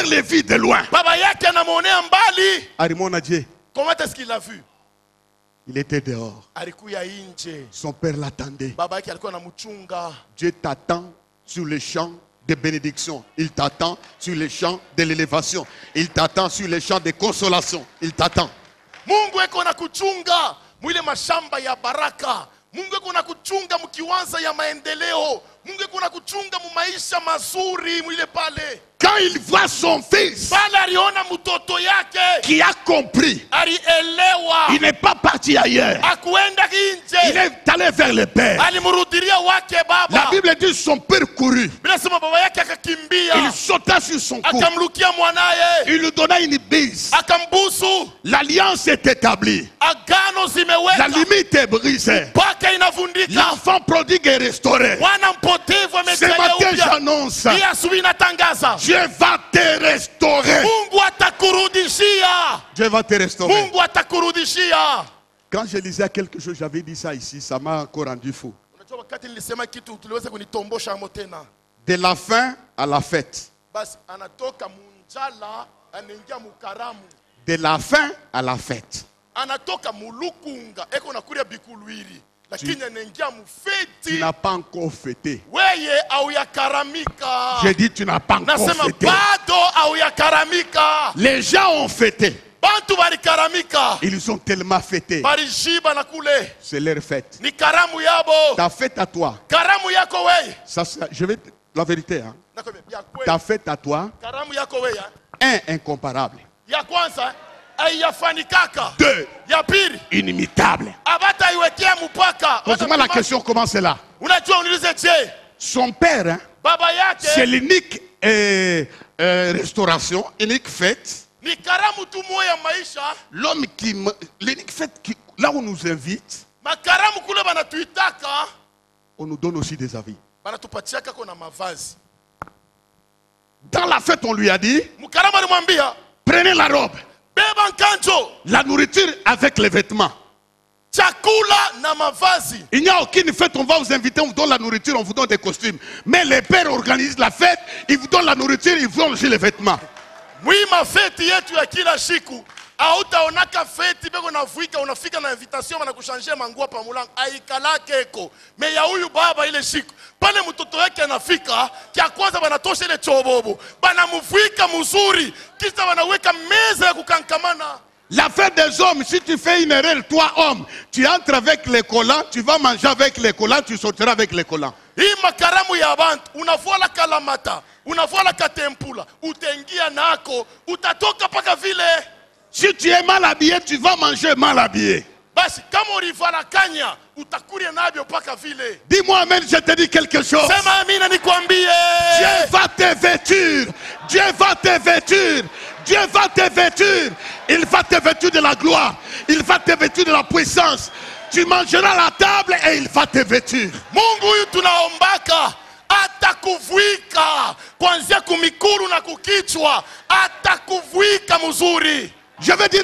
travers les vies de loin. Baba yake anamuonea mbali. Arimona Dieu. Comment est-ce qu'il l'a vu? Il était dehors. Alikuya nje. Son père l'attendait. Baba yake alikuwa anamchunga. Dieu t'attend sur le champ de bénédiction. Il t'attend sur le champ de l'élévation. Il t'attend sur le champ de consolation. Il t'attend. Mungu eko na kuchunga mwile mashamba ya baraka. Mungu eko na kuchunga mkiwanza ya maendeleo. Mungu eko na kuchunga mu maisha mazuri mwile pale. Quand il voit son fils Pale aliona mtoto yake qui a compris, alielewa. il n'est pas parti ailleurs. Akuenda Il nje. est allé vers le père. Alimurudilia wake baba. La Bible dit son père courut. Bila sema baba yake Il akakimbia. sauta sur son cou. Akamlukia mwanaye. Il lui donna une bise. Akambusu. L'alliance est établie. Agano La zimeweka. limite est brisée. Paka inavundika. L'enfant prodigue est restauré. Mwana mpotevu Ce matin ametaja upya. j'annonce, Hii asubuhi natangaza. Dieu va te restaurer. Mungu atakurudishia. Dieu va te restaurer. Mungu atakurudishia. Quand je lisais quelque chose, j'avais dit ça ici, ça m'a encore rendu fou. Unajua wakati nilisema kitu tuliweza kunitombosha amo tena. De la faim à la fête. Basi anatoka munjala anaingia mukaramu. De la faim à la fête. Anatoka mulukunga eko nakuria bikulwiri. Lakini anaingia Tu mufeti. n'as pas encore fêté. Weye au yakaramika. J'ai dit tu n'as pas encore Nasema fêté. bado au yakaramika. Les gens ont fêté. Bantu barikaramika. Ils ont tellement fêté. Barishiba na kule. C'est leur fête. Ni karamu yabo. Ta fête à toi. Karamu yako weye. Ça, je vais la vérité. Hein. Ta fête à toi. Karamu yako weye. Un, incomparable. Ya kwanza haiyafanikaka. Deux, Ya pili inimitable. abata iwekea mpaka. Pose-moi la question, comment c'est là? Unajua uniulize je, Son père, hein, baba c'est yake l'unique restauration, unique fête. ni karamu tu moya maisha. L'homme l'unique fête là où on nous invite, Makaramu kule banatuitaka, on nous donne aussi des avis. banatupatiaka kona mavazi. Dans la fête, on lui a dit, Mkaramu alimwambia prenez la robe, beba nkanjo, la nourriture avec les vêtements. chakula na mavazi. Il n'y a aucune fête, on va vous inviter, on vous donne la nourriture, on vous donne des costumes. Mais les pères organisent la fête, ils vous donnent la nourriture, ils vous donnent aussi les vêtements. Mwima feti yetu ya kila siku hautaonaka feti beko navuika unafika na invitation wanakushanjia manguo pa mulango aikalake eko me ya huyu baba ile siku pale mtoto wake anafika kia kwanza banatosha ile chobobo banamvuika mzuri kisha wanaweka meza ya kukankamana. La fête des hommes, si tu fais une erreur, toi homme, tu entres avec les collants, tu vas manger avec les collants, tu sortiras avec les collants. Hii makaramu ya bantu unavuala kalamata unavuala katempula utengia nako utatoka paka vile. Si tu es mal habillé, tu vas manger mal habillé. Basi kama ulivala kanya utakuria nabyo paka vile. Dis-moi amen, je te dis quelque chose. Sema amina nikwambie. Dieu va te vêtir. Dieu va te vêtir. Dieu va te vêtir. Il va te vêtir de la gloire. Il va te vêtir de la puissance. Tu mangeras à la table et il va te vêtir. Mungu huyu tunaombaka atakuvuika kuanzia kumikuru na kukichwa, atakuvuika mzuri. Je vais dire